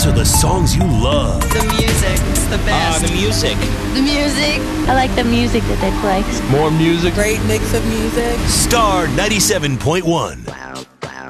These are the songs you love. The music, it's the best. The music. The music. I like the music that they play. More music. Great mix of music. Star 97.1.